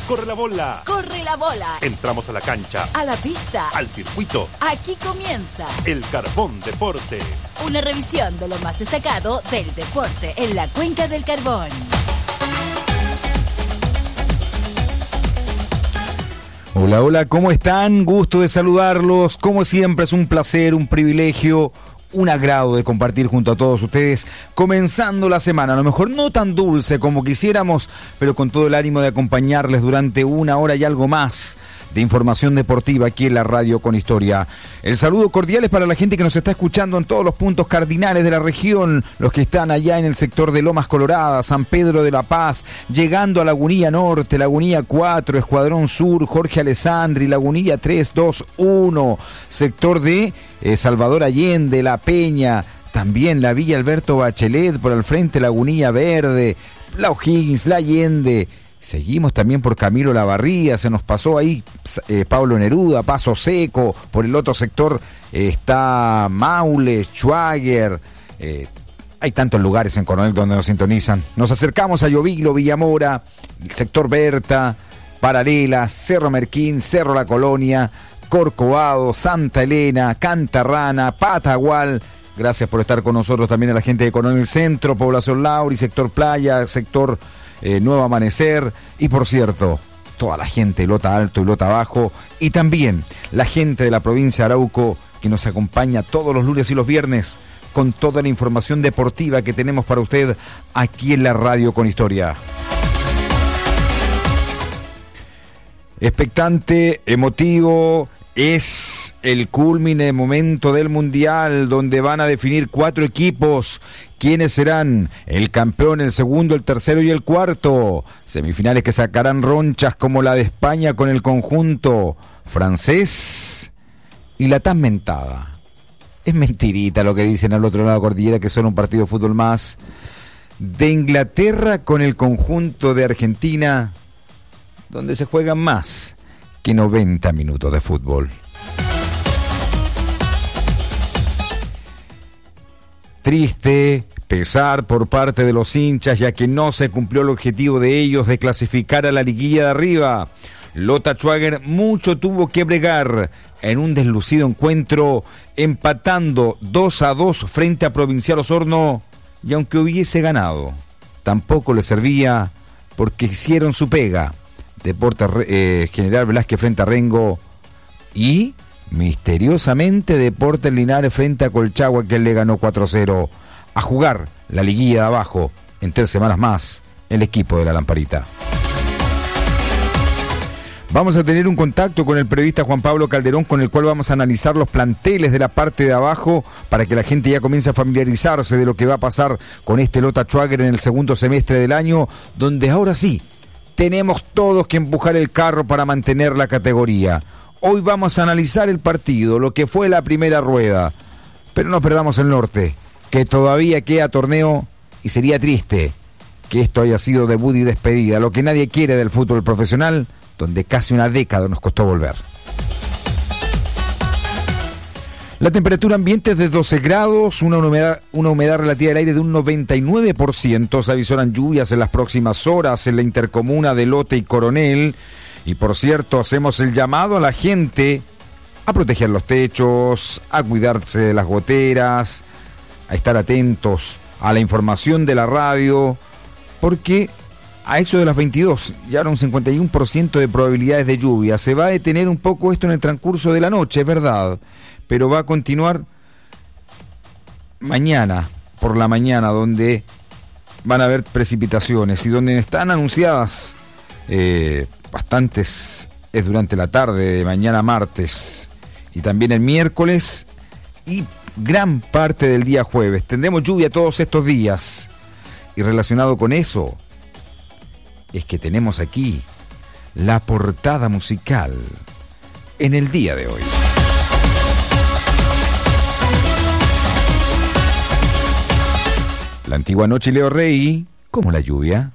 corre la bola. Corre la bola. Entramos a la cancha. A la pista. Al circuito. Aquí comienza El Carbón Deportes. Una revisión de lo más destacado del deporte en la Cuenca del Carbón. Hola, hola, ¿cómo están? Gusto de saludarlos. Como siempre es un placer, un privilegio, un agrado de compartir junto a todos ustedes, comenzando la semana, a lo mejor no tan dulce como quisiéramos, pero con todo el ánimo de acompañarles durante una hora y algo más de información deportiva aquí en la Radio con Historia. El saludo cordial es para la gente que nos está escuchando en todos los puntos cardinales de la región, los que están allá en el sector de Lomas Coloradas, San Pedro de la Paz, llegando a Lagunilla Norte, Lagunilla 4, Escuadrón Sur, Jorge Alessandri, Lagunilla 3, 2, 1, sector de Salvador Allende, La Peña, también la Villa Alberto Bachelet, por al frente Lagunilla Verde, La O'Higgins, La Allende. Seguimos también por Camilo Lavarría, se nos pasó ahí Pablo Neruda, Paso Seco, por el otro sector está Maule, Schwager, hay tantos lugares en Coronel donde nos sintonizan. Nos acercamos a Lloviglo, Villamora, el sector Berta, Paralela, Cerro Merquín, Cerro La Colonia, Corcovado, Santa Elena, Cantarrana, Patagual. Gracias por estar con nosotros también a la gente de Coronel Centro, Población Lauri, sector Playa, sector Nuevo Amanecer, y por cierto, toda la gente de Lota Alto y Lota Bajo, y también la gente de la provincia de Arauco que nos acompaña todos los lunes y los viernes con toda la información deportiva que tenemos para usted aquí en la Radio con Historia. Expectante, emotivo, es el culmine momento del Mundial, donde van a definir 4 equipos quiénes serán el campeón, el segundo, el tercero y el cuarto. Semifinales que sacarán ronchas como la de España con el conjunto francés y la tan mentada. Es mentirita lo que dicen al otro lado de la cordillera, que son un partido de fútbol más. De Inglaterra con el conjunto de Argentina, donde se juegan más que 90 minutos de fútbol. Triste, pesar por parte de los hinchas, ya que no se cumplió el objetivo de ellos de clasificar a la liguilla de arriba. Lota Schwager mucho tuvo que bregar en un deslucido encuentro, empatando 2-2 frente a Provincial Osorno, y aunque hubiese ganado, tampoco le servía porque hicieron su pega. Deportes General Velázquez frente a Rengo y misteriosamente Deportes Linares frente a Colchagua, que él le ganó 4-0. A jugar la liguilla de abajo en 3 semanas más el equipo de la Lamparita. Vamos a tener un contacto con el periodista Juan Pablo Calderón, con el cual vamos a analizar los planteles de la parte de abajo para que la gente ya comience a familiarizarse de lo que va a pasar con este Lota Schwager en el segundo semestre del año, donde ahora sí tenemos todos que empujar el carro para mantener la categoría. Hoy vamos a analizar el partido, lo que fue la primera rueda. Pero no perdamos el norte, que todavía queda torneo y sería triste que esto haya sido debut y despedida, lo que nadie quiere del fútbol profesional, donde casi una década nos costó volver. La temperatura ambiente es de 12 grados, una humedad relativa del aire de un 99%. Se avisoran lluvias en las próximas horas en la intercomuna de Lote y Coronel. Y por cierto, hacemos el llamado a la gente a proteger los techos, a cuidarse de las goteras, a estar atentos a la información de la radio, porque a eso de las 22 ya habrá un 51% de probabilidades de lluvia. Se va a detener un poco esto en el transcurso de la noche, es verdad, pero va a continuar mañana, por la mañana, donde van a haber precipitaciones y donde están anunciadas bastantes, es durante la tarde de mañana martes y también el miércoles y gran parte del día jueves. Tendremos lluvia todos estos días, y relacionado con eso es que tenemos aquí la portada musical en el día de hoy. La antigua noche Leo Rey, como la lluvia.